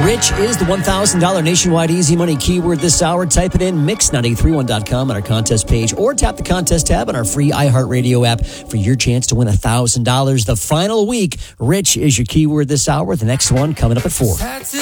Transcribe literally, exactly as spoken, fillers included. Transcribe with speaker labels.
Speaker 1: Rich is the one thousand dollars nationwide easy money keyword this hour. Type it in, mix nine eight three one dot com on our contest page, or tap the contest tab on our free iHeartRadio app for your chance to win one thousand dollars the final week. Rich is your keyword this hour. The next one coming up at four.